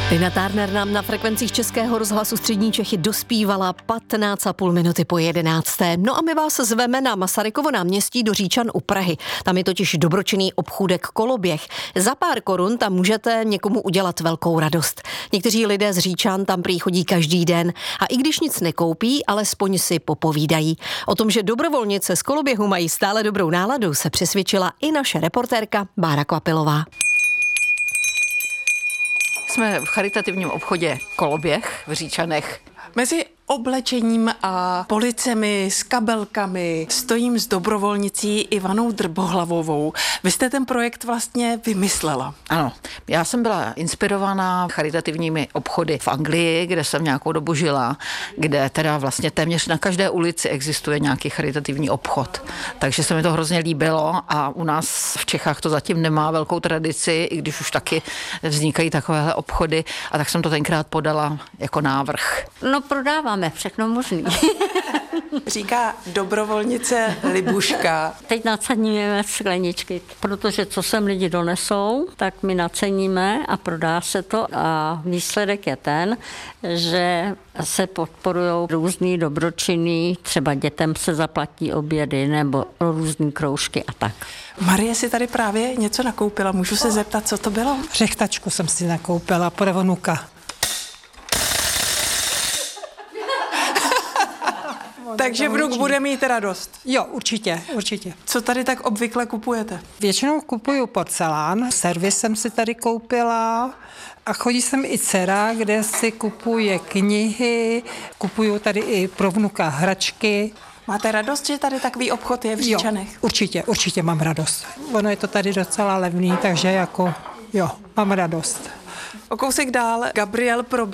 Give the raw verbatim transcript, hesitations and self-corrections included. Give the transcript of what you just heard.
Tina Turner nám na frekvencích Českého rozhlasu Střední Čechy dospívala patnáct a půl minuty po jedenácté. No a my vás zveme na Masarykovo náměstí do Říčan u Prahy. Tam je totiž dobročinný obchůdek Koloběh. Za pár korun tam můžete někomu udělat velkou radost. Někteří lidé z Říčan tam prý chodí každý den a i když nic nekoupí, alespoň si popovídají. O tom, že dobrovolnice z Koloběhu mají stále dobrou náladu, se přesvědčila i naše reportérka Bára Kvapilová. Jsme v charitativním obchodě Koloběh v Říčanech. Mezi oblečením a policemi s kabelkami stojím s dobrovolnicí Ivanou Drbohlavovou. Vy jste ten projekt vlastně vymyslela. Ano, já jsem byla inspirovaná charitativními obchody v Anglii, kde jsem nějakou dobu žila, kde teda vlastně téměř na každé ulici existuje nějaký charitativní obchod. Takže se mi to hrozně líbilo a u nás v Čechách to zatím nemá velkou tradici, i když už taky vznikají takovéhle obchody, a tak jsem to tenkrát podala jako návrh. No prodávám všechno možný. Říká dobrovolnice Libuška. Teď naceníme skleničky, protože co sem lidi donesou, tak my naceníme a prodá se to a výsledek je ten, že se podporují různý dobročinný, třeba dětem se zaplatí obědy nebo různý kroužky a tak. Marie si tady právě něco nakoupila, můžu se zeptat, co to bylo? Řechtačku jsem si nakoupila pro vnuka. Takže vnuk bude mít radost. Jo, určitě, určitě. Co tady tak obvykle kupujete? Většinou kupuju porcelán, servis jsem si tady koupila a chodí sem i dcera, kde si kupuje knihy, kupuju tady i pro vnuka hračky. Máte radost, že tady takový obchod je v Říčanech? Jo, určitě, určitě mám radost. Ono je to tady docela levný, takže jako jo, mám radost. O kousek dál Gabriel probí